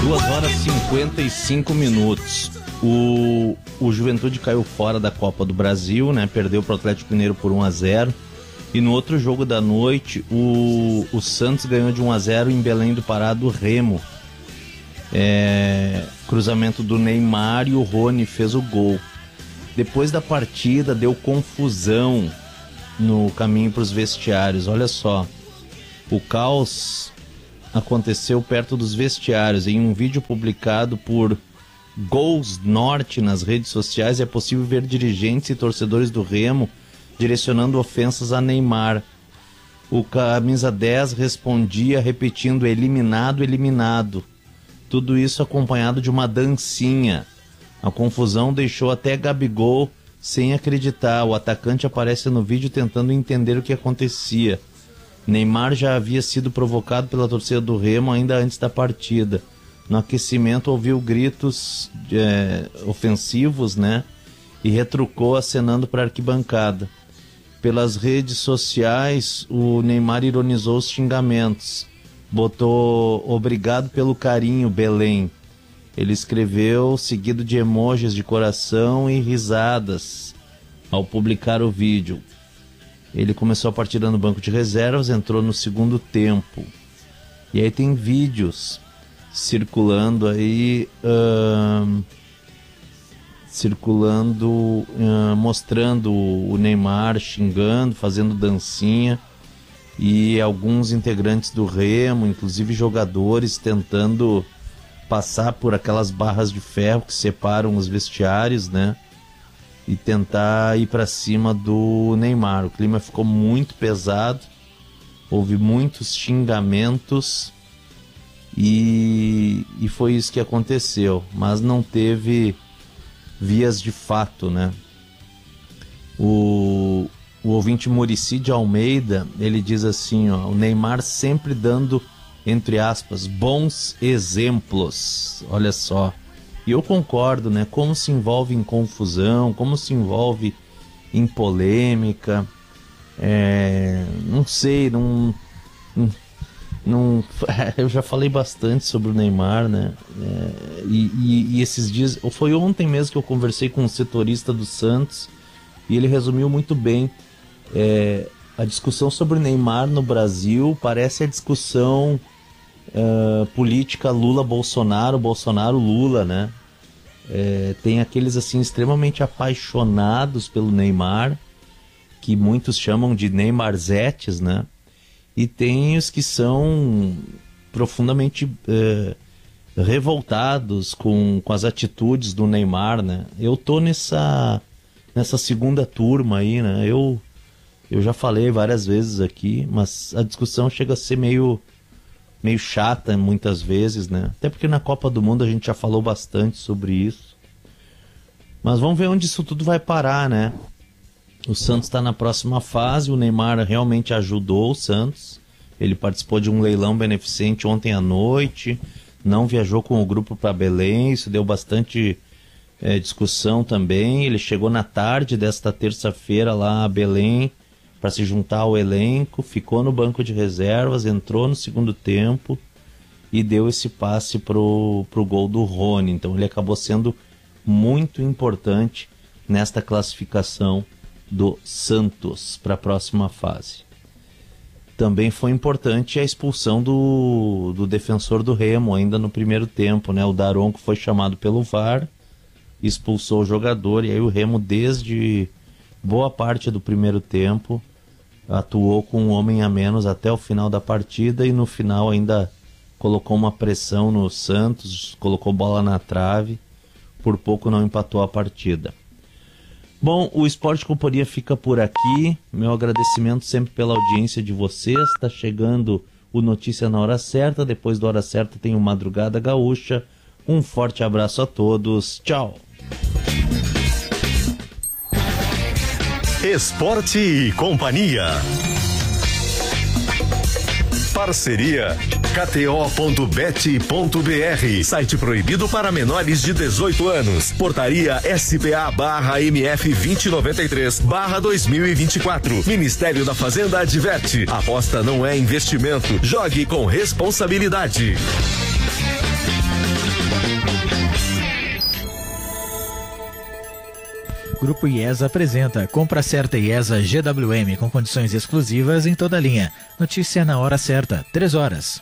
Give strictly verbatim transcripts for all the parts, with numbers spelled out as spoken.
duas horas e cinquenta e cinco minutos. O, o Juventude caiu fora da Copa do Brasil, né? Perdeu para o Atlético Mineiro por um a zero. E no outro jogo da noite, o, o Santos ganhou de um a zero em Belém do Pará do Remo. É, cruzamento do Neymar e o Rony fez o gol. Depois da partida deu confusão no caminho para os vestiários. Olha só, o caos aconteceu perto dos vestiários. Em um vídeo publicado por Gols Norte nas redes sociais é possível ver dirigentes e torcedores do Remo direcionando ofensas a Neymar. O camisa dez respondia repetindo eliminado, eliminado. Tudo isso acompanhado de uma dancinha. A confusão deixou até Gabigol sem acreditar. O atacante aparece no vídeo tentando entender o que acontecia. Neymar já havia sido provocado pela torcida do Remo ainda antes da partida. No aquecimento ouviu gritos é, ofensivos, né? E retrucou acenando para a arquibancada. Pelas redes sociais, o Neymar ironizou os xingamentos. Botou obrigado pelo carinho, Belém. Ele escreveu seguido de emojis de coração e risadas ao publicar o vídeo. Ele começou a partida no banco de reservas, entrou no segundo tempo. E aí tem vídeos circulando aí, uh, circulando, uh, mostrando o Neymar xingando, fazendo dancinha. E alguns integrantes do Remo, inclusive jogadores, tentando passar por aquelas barras de ferro que separam os vestiários, né? E tentar ir para cima do Neymar. O clima ficou muito pesado, houve muitos xingamentos e, e foi isso que aconteceu. Mas não teve vias de fato, né? O, o ouvinte Muricy de Almeida, ele diz assim, ó, o Neymar sempre dando, entre aspas, bons exemplos. Olha só. E eu concordo, né? Como se envolve em confusão, como se envolve em polêmica. É, não sei, não, não, não. Eu já falei bastante sobre o Neymar, né? É, e, e, e esses dias, foi ontem mesmo que eu conversei com um setorista do Santos e ele resumiu muito bem. É, a discussão sobre o Neymar no Brasil parece a discussão Uh, política Lula-Bolsonaro, Bolsonaro-Lula, né? É, tem aqueles assim extremamente apaixonados pelo Neymar, que muitos chamam de Neymarzetes, né? E tem os que são profundamente uh, revoltados com, com as atitudes do Neymar, né? Eu tô nessa, nessa segunda turma aí, né? Eu, eu já falei várias vezes aqui, mas a discussão chega a ser meio meio chata muitas vezes, né? Até porque na Copa do Mundo a gente já falou bastante sobre isso. Mas vamos ver onde isso tudo vai parar, né? O Santos está na próxima fase, o Neymar realmente ajudou o Santos. Ele participou de um leilão beneficente ontem à noite, não viajou com o grupo para Belém, isso deu bastante é, discussão também. Ele chegou na tarde desta terça-feira lá a Belém para se juntar ao elenco, ficou no banco de reservas, entrou no segundo tempo e deu esse passe pro, pro gol do Rony. Então ele acabou sendo muito importante nesta classificação do Santos para a próxima fase. Também foi importante a expulsão do, do defensor do Remo, ainda no primeiro tempo, né? O Daronco foi chamado pelo V A R, expulsou o jogador, e aí o Remo, desde boa parte do primeiro tempo, atuou com um homem a menos até o final da partida e no final ainda colocou uma pressão no Santos, colocou bola na trave, por pouco não empatou a partida. Bom, o Esporte Companhia fica por aqui, meu agradecimento sempre pela audiência de vocês. Está chegando o Notícia na Hora Certa, depois da Hora Certa tem o Madrugada Gaúcha. Um forte abraço a todos, tchau! Esporte e Companhia. Parceria K T O ponto bet ponto B R, site proibido para menores de dezoito anos. Portaria S P A barra M F vinte e noventa e três barra dois mil e vinte e quatro. Ministério da Fazenda adverte: aposta não é investimento. Jogue com responsabilidade. Grupo IESA apresenta Compra Certa IESA G W M com condições exclusivas em toda a linha. Notícia na hora certa, três horas.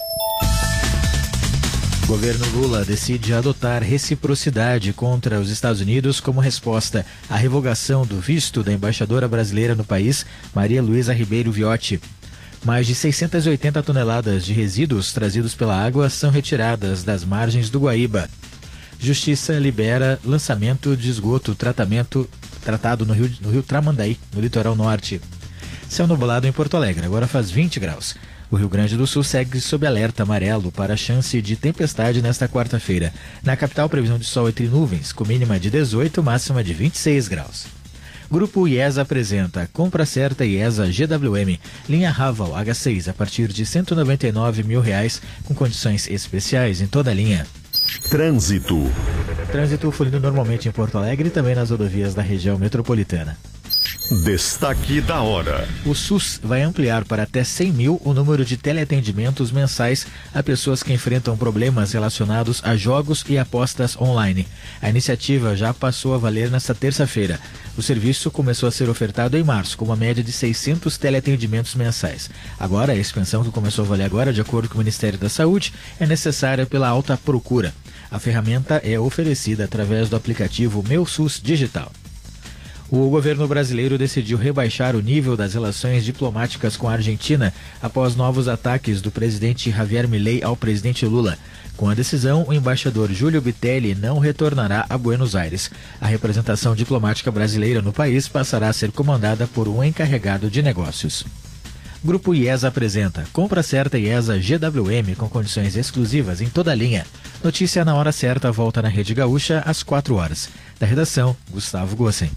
Governo Lula decide adotar reciprocidade contra os Estados Unidos como resposta à revogação do visto da embaixadora brasileira no país, Maria Luísa Ribeiro Viotti. Mais de seiscentas e oitenta toneladas de resíduos trazidos pela água são retiradas das margens do Guaíba. Justiça libera lançamento de esgoto tratamento, tratado no rio, no rio Tramandaí, no litoral norte. Céu nublado em Porto Alegre, agora faz vinte graus. O Rio Grande do Sul segue sob alerta amarelo para a chance de tempestade nesta quarta-feira. Na capital, previsão de sol entre nuvens, com mínima de dezoito, máxima de vinte e seis graus. Grupo IESA apresenta Compra Certa IESA G W M, linha Raval H seis a partir de cento e noventa e nove mil reais, com condições especiais em toda a linha. Trânsito. Trânsito fluindo normalmente em Porto Alegre e também nas rodovias da região metropolitana. Destaque da hora. O SUS vai ampliar para até cem mil o número de teleatendimentos mensais a pessoas que enfrentam problemas relacionados a jogos e apostas online. A iniciativa já passou a valer nesta terça-feira. O serviço começou a ser ofertado em março, com uma média de seiscentos teleatendimentos mensais. Agora, a expansão que começou a valer agora, de acordo com o Ministério da Saúde, é necessária pela alta procura. A ferramenta é oferecida através do aplicativo Meu SUS Digital. O governo brasileiro decidiu rebaixar o nível das relações diplomáticas com a Argentina após novos ataques do presidente Javier Milei ao presidente Lula. Com a decisão, o embaixador Júlio Bitelli não retornará a Buenos Aires. A representação diplomática brasileira no país passará a ser comandada por um encarregado de negócios. Grupo IESA apresenta Compra Certa IESA G W M com condições exclusivas em toda a linha. Notícia na hora certa volta na Rede Gaúcha às quatro horas. Da redação, Gustavo Gossen.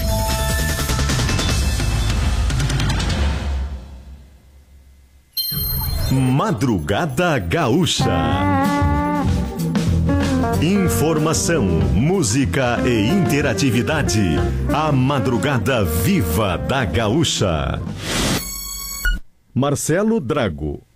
Madrugada Gaúcha. Informação, música e interatividade. A Madrugada Viva da Gaúcha. Marcelo Drago.